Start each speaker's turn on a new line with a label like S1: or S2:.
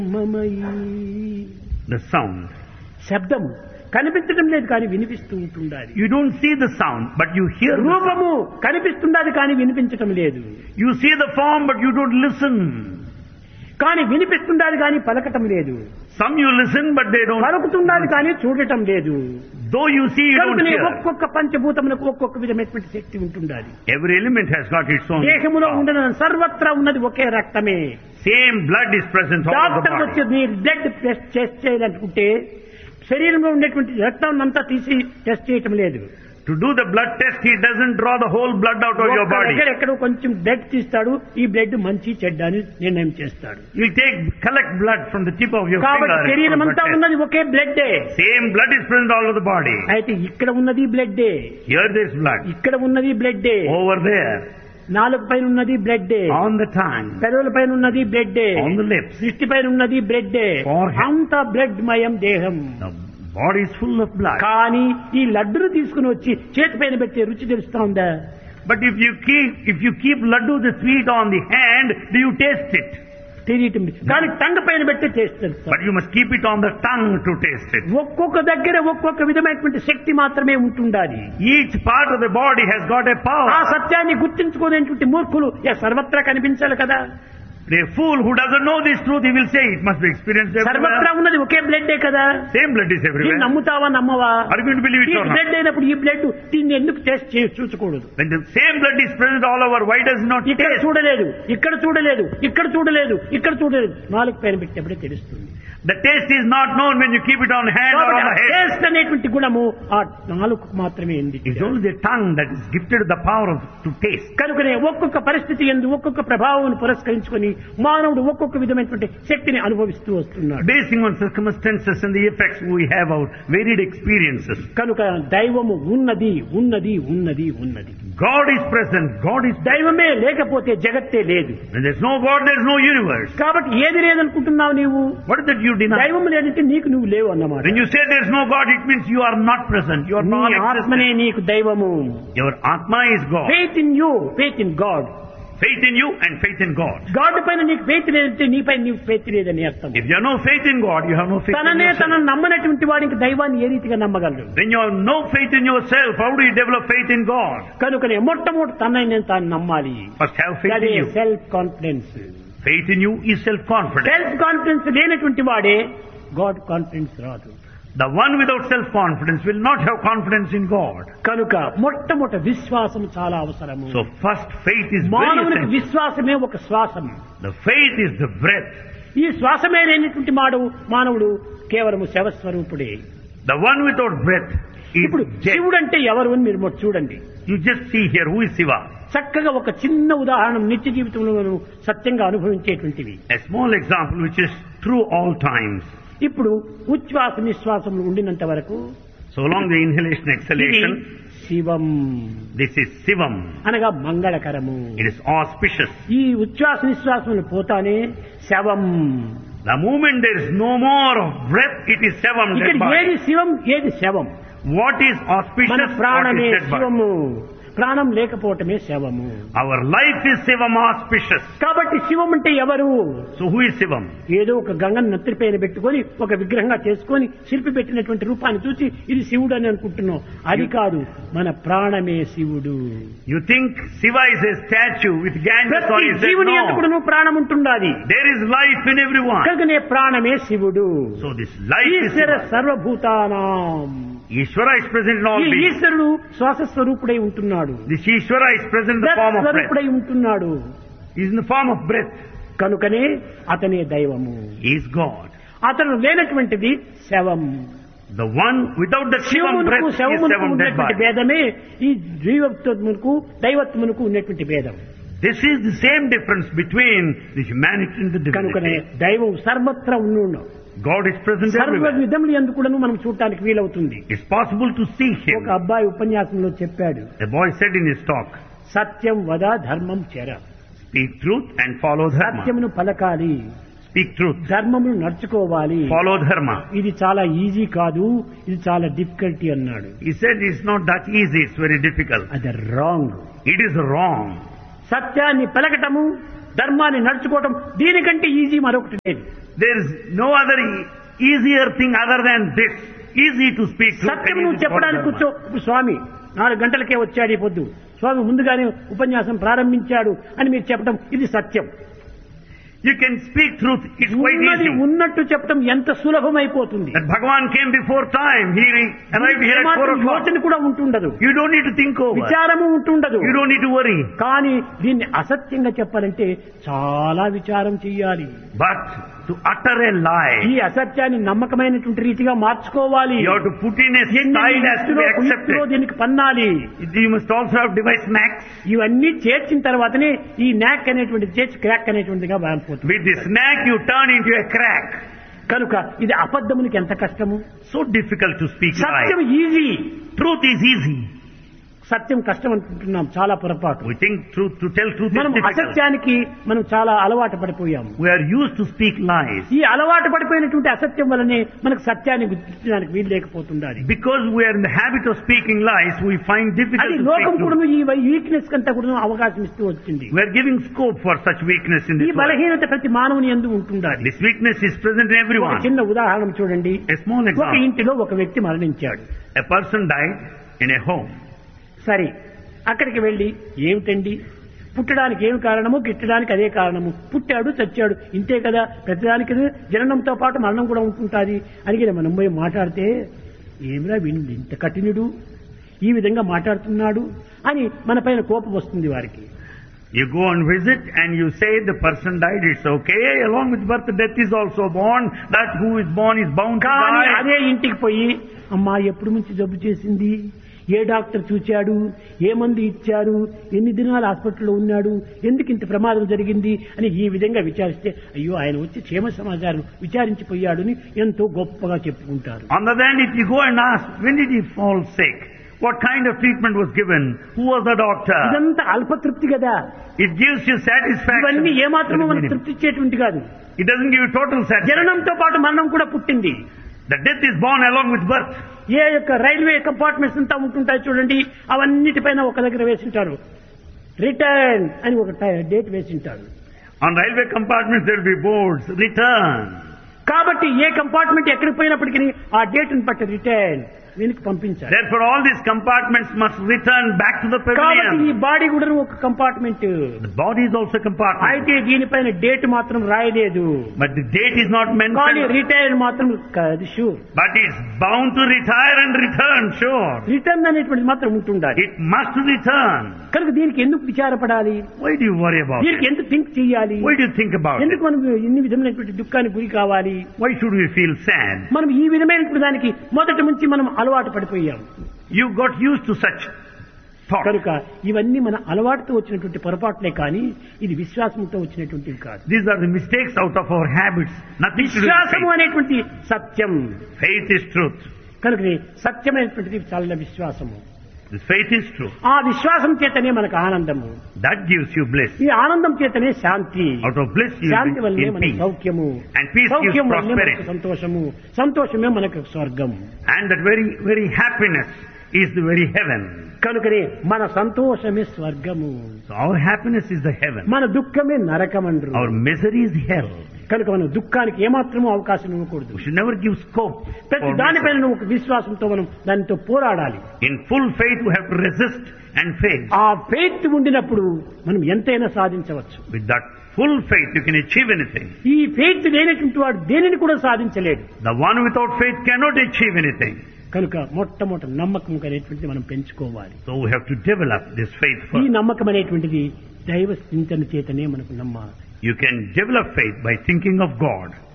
S1: The sound.
S2: శబ్దము కనిపించడం లేదు కానీ వినిపిస్తూ ఉంటుండాలి.
S1: You don't see the sound, but you hear the sound.
S2: రూపము కనిపిస్తుండాలి కానీ వినిపించటం లేదు.
S1: You see the form, but you don't listen.
S2: కానీ వినిపిస్తుండాలి కానీ పలకటం లేదు.
S1: Some you listen, but they don't.
S2: పలుకుతుండాలి కానీ చూడటం లేదు.
S1: Though you see, you don't hear.
S2: ఒక్కొక్క పంచభూతములకు ఒక్కొక్క విధమైనటువంటి శక్తి ఉంటుండాలి.
S1: Every element has got its own.
S2: దేహములో ఉండన సర్వత్రా ఉన్నది ఒకే రక్తమే.
S1: Same blood is present all over the
S2: doctor
S1: body.
S2: వచ్చి మీరు బ్లడ్ టెస్ట్ చేయాలనుకుంటే శరీరంలో ఉండేటువంటి రక్తం అంతా తీసి టెస్ట్ చేయటం లేదు.
S1: To do the blood test, he doesn't draw the whole blood out of your body.
S2: ఎక్కడెక్కడో కొంచెం బ్లడ్ తీస్తాడు. ఈ బ్లడ్ మంచి చెడ్డ అని నిర్ణయం చేస్తాడు.
S1: He'll collect blood from the tip of your
S2: కాబట్టి
S1: finger.
S2: శరీరం అంతా ఉన్నది ఒకే blood.
S1: Same blood is present all over the body.
S2: అయితే ఇక్కడ ఉన్నది బ్లడ్,
S1: Here there's blood.
S2: ఇక్కడ ఉన్నది బ్లడ్,
S1: Over there.
S2: నాలుగు పైన ఉన్నది బ్లడ్,
S1: On the tongue.
S2: పెదవుల పైన ఉన్నది బ్లడ్,
S1: On the lips.
S2: దృష్టి పైన ఉన్నది బ్లడ్.
S1: Forehead.
S2: అంతా బ్లడ్ మయం దేహం.
S1: The body is full of blood.
S2: కానీ ఈ లడ్డును తీసుకుని వచ్చి చేతి పైన పెట్టే రుచి తెలుస్తా ఉందా?
S1: But if you keep laddu the sweet on the hand, do you taste it?
S2: తెలియటం కానీ టంగ పైన పెట్టి టేస్ట్ తెలుస్తా.
S1: But you must keep it on the tongue to taste it.
S2: ఒక్కొక్క దగ్గర ఒక్కొక్క విధమైనటువంటి శక్తి మాత్రమే ఉంటుండాలి.
S1: Each part of the body has got a
S2: ఆ
S1: power.
S2: సత్యాన్ని గుర్తించుకోలేటువంటి మూర్ఖులు సర్వత్రా కనిపించాలి కదా.
S1: A fool who doesn't know this truth, he will say it must be experienced
S2: సర్వత్రా
S1: everywhere.
S2: ఉన్నది ఒకే బ్లడ్ కదా.
S1: Same blood is
S2: దీన్ని
S1: everywhere.
S2: నమ్ముతావా నమ్మవా?
S1: Are you going to believe it
S2: ఈ
S1: or not?
S2: బ్లడ్ అయినప్పుడు ఈ బ్లడ్ దీన్ని ఎందుకు test చూసుకోకూడదు?
S1: When the same blood is present all over, why does it not
S2: ఇక్కడ
S1: taste?
S2: చూడలేదు, ఇక్కడ చూడలేదు, ఇక్కడ చూడలేదు, ఇక్కడ చూడలేదు. నాలుగు పైన పెట్టేప్పుడే తెలుస్తుంది.
S1: The taste is not known when you keep it on hand or on the head.
S2: Taste అనేటువంటి గుణము ఆ నాలుగు మాత్రమే ఉంది.
S1: It's only the tongue that is gifted the power to taste.
S2: కనుకనే ఒక్కొక్క పరిస్థితి యందు ఒక్కొక్క ప్రభావం పురస్కరించుకొని మానవుడు ఒక్కొక్క విధమైనటువంటి శక్తిని అనుభవిస్తూ వస్తున్నాడు.
S1: Basing on circumstances and the effects we have our varied experiences.
S2: కనుక దైవము ఉన్నది ఉన్నది ఉన్నది ఉన్నది.
S1: God is present. God is
S2: దైవమే లేకపోతే జగత్తే లేదు.
S1: When there's no God, there's no universe.
S2: కాబట్టి ఏది లేదనుకుంటున్నావు నీవు?
S1: What is that you deny?
S2: దైవం లేదంటే నీకు నువ్వు లేవు అన్నమాట.
S1: When you say there's no God, it means you are not present. You are
S2: నీ
S1: non-existent.
S2: ఆత్మనే నీకు దైవము.
S1: Your Atma is God.
S2: Faith in you, faith in God.
S1: Faith in you and faith in God.
S2: God పైన నీకు faith లేదంటే నీపై నీకు faith లేదని అర్థం.
S1: If you have no faith in God, you have no faith in
S2: తననే
S1: yourself.
S2: తనను నమ్మనటువంటి వాడికి దైవాన్ని ఏ రీతిగా నమ్మగలడు?
S1: When you have no faith in yourself, how do you develop faith in God?
S2: కనుకనే మొట్టమొదటి తనని తాను నమ్మాలి.
S1: First have faith
S2: అదే
S1: in you.
S2: Self confidence.
S1: Faith in you is self-confidence.
S2: Self confidence లేనటువంటి వాడే గాడ్ కాన్ఫిడెన్స్ రాదు.
S1: The one without self-confidence will not have confidence in God.
S2: కనుక మొట్టమొదటి విశ్వాసం చాలా అవసరము.
S1: So first faith is very
S2: మానవునికి
S1: essential.
S2: విశ్వాసమే ఒక శ్వాసం.
S1: The faith is the breath.
S2: ఈ శ్వాసమే లేనటువంటి మానవుడు కేవలము శవస్వరూపుడే.
S1: The one without breath is
S2: ఇప్పుడు
S1: dead.
S2: శివుడు అంటే ఎవరు అని మీరు చూడండి.
S1: You just see here who is Shiva.
S2: చక్కగా ఒక చిన్న ఉదాహరణ నిత్య జీవితంలో మనం సత్యంగా అనుభవించేటువంటివి.
S1: A small example which is true all times.
S2: ఇప్పుడు ఉచ్ఛ్వాస నిశ్వాసములు ఉండినంత వరకు
S1: So long the inhalation,
S2: ఇది
S1: exhalation,
S2: Shivam
S1: this is Shivam.
S2: అనగా మంగళకరము.
S1: It is auspicious.
S2: ఈ ఉచ్ఛ్వాస నిశ్వాసములు పోతానే శవం.
S1: The moment there is no more of breath, it is Shivam,
S2: ఇక్కడ
S1: dead body.
S2: ఏది శివం ఏది శవం?
S1: What is
S2: మన
S1: auspicious, what
S2: ప్రాణమే
S1: is dead body?
S2: శివము. ప్రాణం లేకపోవటమే శవము.
S1: Our life is Shivam auspicious.
S2: కాబట్టి శివం అంటే ఎవరు?
S1: So who is Shivam?
S2: ఏదో ఒక గంగను నెత్తిపైన పెట్టుకొని ఒక విగ్రహంగా చేసుకొని శిల్పి పెట్టినటువంటి రూపాన్ని చూసి ఇది శివుడు అని అనుకుంటున్నాం. అది కాదు, మన ప్రాణమే శివుడు.
S1: You think Shiva is a statue with Ganges on
S2: ప్రతి
S1: his head?
S2: జీవుని
S1: No.
S2: ఎందుకు ప్రాణం ఉంటుండాలి.
S1: There is life in everyone.
S2: కనుకనే ప్రాణమే శివుడు.
S1: So this life is
S2: Eshwara
S1: Shiva.
S2: సర్వభూతానాం.
S1: Ishvara is present in all
S2: ఈ
S1: beings.
S2: ఈశ్వరుడు శ్వాస స్వరూపుడై ఉంటున్నాడు.
S1: This Ishvara is present in the form of breath.
S2: స్వరూపుడై ఉంటున్నాడు.
S1: He is in the form of breath.
S2: కనుకనే అతనే దైవము.
S1: He is God.
S2: అతను లేనటువంటిది శవం.
S1: The one without the Shivam breath
S2: శివమునకు
S1: is
S2: శవమునకు
S1: Shivam, dead
S2: ఉన్నటువంటి
S1: body.
S2: భేదమే ఈ జీవత్వమునకు దైవత్వమునకు ఉన్నటువంటి భేదం.
S1: This is the same difference between the humanity and the
S2: కనుకనే
S1: divinity.
S2: దైవం సర్వత్రా ఉన్నాడు.
S1: God is present
S2: సర్వ
S1: everywhere.
S2: విధములు ఎందుకు కూడా మనం చూడటానికి వీలవుతుంది.
S1: It's possible to see
S2: ఒక
S1: him.
S2: అబ్బాయి ఉపన్యాసంలో చెప్పాడు,
S1: A boy said in his talk,
S2: సత్యం వద ధర్మం చెర.
S1: speak truth and follow dharma.
S2: సత్యమును పలకాలి,
S1: Speak truth.
S2: ధర్మమును నడుచుకోవాలి.
S1: Follow dharma.
S2: ఇది చాలా ఈజీ కాదు, ఇది చాలా డిఫికల్టీ అన్నాడు.
S1: He said it's not that easy, it's very difficult.
S2: అది రాంగ్.
S1: It is wrong.
S2: సత్యాన్ని పలకటము ధర్మాన్ని నడుచుకోవడం దీనికంటే ఈజీ మరొకటి లేదు.
S1: There is no other easier thing other than this. Easy to speak truth.
S2: సత్యం నువ్వు చెప్పడానికి కూర్చో. ఇప్పుడు స్వామి 4 గంటలకే వచ్చాడు ఈ పొద్దు, స్వామి ముందుగానే ఉపన్యాసం ప్రారంభించాడు అని మీరు చెప్పడం ఇది సత్యం.
S1: You can speak truth. It's quite
S2: ఉన్నది
S1: easy.
S2: ఉన్నట్టు చెప్పడం ఎంత సులభమైపోతుంది.
S1: That Bhagavan came before time. He arrived here at 4 o'clock.
S2: యోచన కూడా ఉంటుండదు,
S1: You don't need to think over.
S2: విచారము ఉంటుండదు.
S1: You don't need to worry.
S2: కానీ దీన్ని అసత్యంగా చెప్పాలంటే చాలా విచారం చెయ్యాలి.
S1: But to utter a lie,
S2: ఈ అసత్యాన్ని నమ్మకమైనటువంటి రీతిగా మార్చుకోవాలి.
S1: you have to put in a style as to be accepted.
S2: దీనికి పన్నాలి.
S1: You must also have devised snacks.
S2: ఇవన్నీ చేర్చిన తర్వాతనే ఈ నాక్ అనేటువంటిది చేర్చి క్రాక్ అనేటువంటిదిగా మారిపోతుంది.
S1: With the snack you turn into a crack.
S2: కనుక ఇది అబద్ధమునికి ఎంత కష్టము.
S1: So difficult to speak
S2: Satyam
S1: lie.
S2: Easy,
S1: Truth is easy.
S2: సత్యం కష్టం అనుకుంటున్నాం. చాలా పొరపాటు.
S1: We think truth, to tell truth
S2: మనం
S1: is difficult.
S2: అసత్యానికి మనం చాలా అలవాటు పడిపోయాము.
S1: We are used to speak lies.
S2: ఈ అలవాటు పడిపోయినటువంటి అసత్యం వల్లనే మనకు సత్యాన్ని గుర్తించడానికి వీలు లేకపోతుండాలి.
S1: Because we are in the habit of speaking lies, we find difficult
S2: అది
S1: to
S2: లోకం
S1: speak
S2: కూడా
S1: truth.
S2: ఈ వీక్నెస్ కంతా కూడా అవకాశం ఇస్తూ వచ్చింది.
S1: We are giving scope for such weakness in
S2: ఈ
S1: this world.
S2: బలహీనత ప్రతి మానవుని యందు ఉంటుండాలి.
S1: This weakness is present in
S2: ఒక
S1: everyone.
S2: చిన్న ఉదాహరణ చూడండి.
S1: A small
S2: ఒక
S1: example.
S2: ఇంటిలో ఒక వ్యక్తి మరణించాడు.
S1: A person died in a home.
S2: సరే, అక్కడికి వెళ్లి ఏమిటండి పుట్టడానికి ఏమి కారణము, గిట్టడానికి అదే కారణము, పుట్టాడు చచ్చాడు ఇంతే కదా, ప్రతిదానికి జననంతో పాటు మరణం కూడా ఉంటుంటుంది అని మనం పోయి మాట్లాడితే ఏమిరా వీడు ఇంత కఠినుడు, ఈ విధంగా మాట్లాడుతున్నాడు అని మన పైన కోపం వస్తుంది వారికి.
S1: You go and visit and you say the person died, it's okay. Along with birth, death is also born. That who is born is bound to
S2: కానీ
S1: die.
S2: అదే ఇంటికి పోయి అమ్మా ఎప్పుడు నుంచి జబ్బు చేసింది, ఏ డాక్టర్ చూచాడు, ఏ మందు ఇచ్చారు, ఎన్ని దినాలు హాస్పిటల్లో ఉన్నాడు, ఎందుకు ఇంత ప్రమాదం జరిగింది అని ఈ విధంగా విచారిస్తే అయ్యో ఆయన వచ్చి క్షేమ సమాచారం విచారించిపోయాడు అని ఎంతో గొప్పగా చెప్పుకుంటారు.
S1: On the other hand, if you go and ask, when did he fall sick? What kind of treatment was given? Who was the doctor?
S2: ఇదంతా అల్పతృప్తి కదా.
S1: It gives you satisfaction.
S2: ఇవన్నీ ఏమాత్రమూ మనకు తృప్తి ఇచ్చేటువంటి కాదు.
S1: It doesn't give you total satisfaction.
S2: జననంతో పాటు మరణం కూడా పుట్టింది.
S1: The death is born along with birth.
S2: ఏ యొక్క రైల్వే కంపార్ట్మెంట్స్ అంతా ఉంటుంటాయి చూడండి, అవన్నిటిపైన ఒక దగ్గర వేసింటారు రిటర్న్ అని ఒక date వేసింటారు.
S1: On railway compartments there will be boards, return.
S2: కాబట్టి ఏ కంపార్ట్మెంట్ ఎక్కడికి పోయినప్పటికీ ఆ డేట్ ని బట్టి రిటర్న్ వీనికి పంపించాలి.
S1: Therefore all these compartments must return back to the
S2: కాబట్టి ఈ
S1: pavilion.
S2: బాడీ కూడా ఒక compartment.
S1: The body is also a compartment.
S2: అయితే దీనిపైన డేట్ మాత్రం రాయలేదు,
S1: But the date is not
S2: కానీ
S1: mentioned.
S2: రిటైర్ మాత్రం అది sure.
S1: But it's bound to retire and return, sure.
S2: Return అనేటువంటిది మాత్రం ఉంటుండాలి.
S1: It must return.
S2: కనుక దీనికి ఎందుకు విచారపడాలి,
S1: Why do you worry about
S2: దీనికి
S1: it?
S2: ఎందుకు థింక్ చేయాలి,
S1: Why do you think about it?
S2: ఎందుకు మనం ఇన్ని విధమైనటువంటి దుఃఖానికి గురి కావాలి.
S1: Why should we feel sad?
S2: మనం ఈ విధమైనటువంటి దానికి మొదటి నుంచి మనం అలవాటు పడిపోయాం.
S1: You got used to such thoughts.
S2: కనుక ఇవన్నీ మన అలవాటుతో వచ్చినటువంటి పొరపాట్లే కానీ ఇది విశ్వాసంతో వచ్చినటువంటివి కాదు.
S1: These are the mistakes out of our habits. Nothing to do with
S2: విశ్వాసము
S1: faith.
S2: అనేటువంటి సత్యం.
S1: Faith is truth.
S2: కనుక సత్యమైనటువంటిది చాలా విశ్వాసము.
S1: This faith is truth.
S2: ఆ విశ్వాసం చేతనే మనకు ఆనందము,
S1: That gives you bliss.
S2: ఈ ఆనందం చేతనే శాంతి,
S1: Out of bliss you
S2: Shanti
S1: will
S2: వల్లనే
S1: be in
S2: మనకు
S1: peace.
S2: సౌఖ్యము,
S1: And peace gives
S2: సౌఖ్యం వల్లనే మనకు
S1: prosperity.
S2: సంతోషము, సంతోషమే మనకు స్వర్గం.
S1: And that very happiness is the very heaven.
S2: కనుకనే మన సంతోషమే స్వర్గము,
S1: So our happiness is the heaven.
S2: మన దుఃఖమే నరకమండ్రు.
S1: Our misery is hell.
S2: కనుక మనం దుఃఖానికి ఏమాత్రమూ అవకాశం ఇవ్వకూడదు.
S1: We should never give scope.
S2: ప్రతి
S1: for
S2: దానిపైన
S1: misery.
S2: ఒక విశ్వాసంతో మనం దానితో పోరాడాలి.
S1: In full faith we have to resist and fail.
S2: ఆ ఫెయిత్ ఉండినప్పుడు మనం ఎంతైనా సాధించవచ్చు.
S1: With that full faith you can achieve anything.
S2: ఈ ఫెయిత్ లేనటువంటి వాడు దేనిని కూడా సాధించలేడు.
S1: The one without faith cannot achieve anything.
S2: కనుక మొట్టమొదటి నమ్మకం అనేటువంటిది మనం పెంచుకోవాలి.
S1: So we have to develop this faith
S2: ఈ
S1: first.
S2: నమ్మకం అనేటువంటిది దైవ చింతన చేతనే మనకు నమ్మాలి.
S1: You can develop faith by thinking of God.